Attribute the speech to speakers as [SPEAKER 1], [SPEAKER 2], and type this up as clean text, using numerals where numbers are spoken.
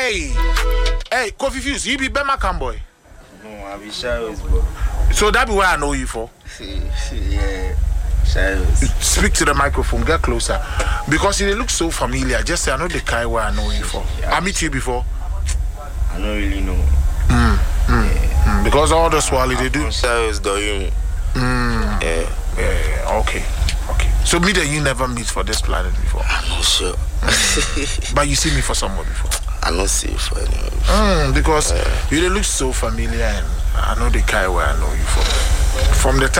[SPEAKER 1] Hey, Coffee Fuse, you be Bema Camboy?
[SPEAKER 2] No, I be Shadows, bro.
[SPEAKER 1] So that be where I know you for?
[SPEAKER 2] Yeah, Shadows.
[SPEAKER 1] Speak to the microphone, get closer. Because it looks so familiar. Just say, I know the guy where I know you for. I meet you before?
[SPEAKER 2] I don't really know.
[SPEAKER 1] Because all the swallow they do.
[SPEAKER 2] Shadows, though, you.
[SPEAKER 1] Yeah, okay. So me that you never meet for this planet before?
[SPEAKER 2] I'm not sure.
[SPEAKER 1] But you see me for someone before?
[SPEAKER 2] I don't see you for anyone before.
[SPEAKER 1] Because you look so familiar and I know the guy where I know you from. From the time